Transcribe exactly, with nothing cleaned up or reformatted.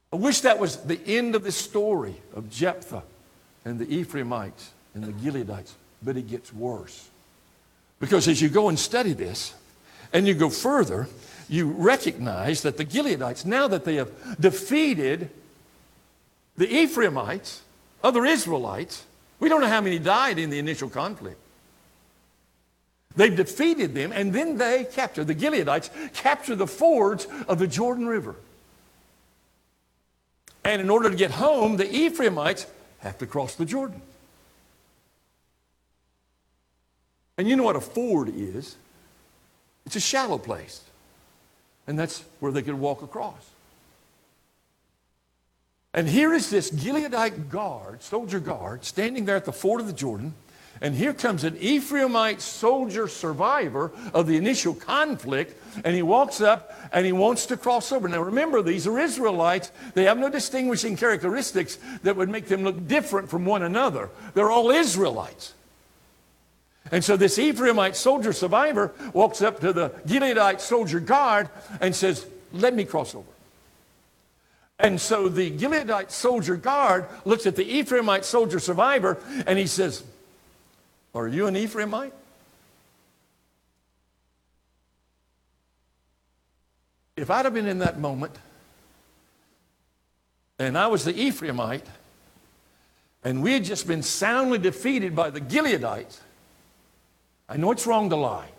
I wish that was the end of the story of Jephthah and the Ephraimites and the Gileadites, but it gets worse. Because as you go and study this, and you go further, you recognize that the Gileadites, now that they have defeated the Ephraimites, other Israelites, we don't know how many died in the initial conflict. They've defeated them, and then they capture, the Gileadites capture the fords of the Jordan River. And in order to get home, the Ephraimites have to cross the Jordan. And you know what a ford is? It's a shallow place. And that's where they could walk across. And here is this Gileadite guard, soldier guard, standing there at the ford of the Jordan. And here comes an Ephraimite soldier survivor of the initial conflict, and he walks up and he wants to cross over. Now remember, these are Israelites. They have no distinguishing characteristics that would make them look different from one another. They're all Israelites. And so this Ephraimite soldier survivor walks up to the Gileadite soldier guard and says, let me cross over. And so the Gileadite soldier guard looks at the Ephraimite soldier survivor and he says, are you an Ephraimite? If I'd have been in that moment and I was the Ephraimite and we had just been soundly defeated by the Gileadites, I know it's wrong to lie.